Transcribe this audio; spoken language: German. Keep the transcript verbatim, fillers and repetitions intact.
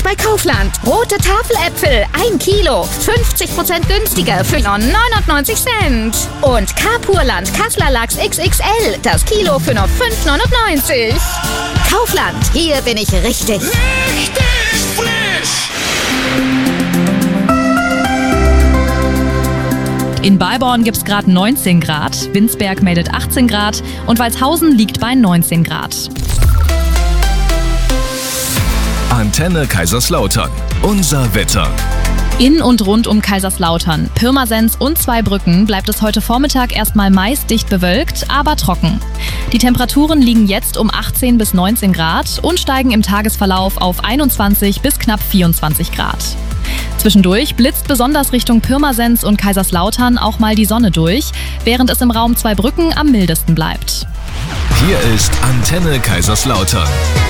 bei Kaufland. Rote Tafeläpfel, ein Kilo, fünfzig Prozent günstiger für nur neunundneunzig Cent. Und Carpurland Kassler Lachs X X L, das Kilo für nur fünf neunundneunzig. Kaufland, hier bin ich richtig. Richtig frisch! In Balborn gibt es gerade neunzehn Grad, Winsberg meldet achtzehn Grad und Walshausen liegt bei neunzehn Grad. Antenne Kaiserslautern. Unser Wetter. In und rund um Kaiserslautern, Pirmasens und Zweibrücken bleibt es heute Vormittag erstmal meist dicht bewölkt, aber trocken. Die Temperaturen liegen jetzt um achtzehn bis neunzehn Grad und steigen im Tagesverlauf auf einundzwanzig bis knapp vierundzwanzig Grad. Zwischendurch blitzt besonders Richtung Pirmasens und Kaiserslautern auch mal die Sonne durch, während es im Raum Zweibrücken am mildesten bleibt. Hier ist Antenne Kaiserslautern.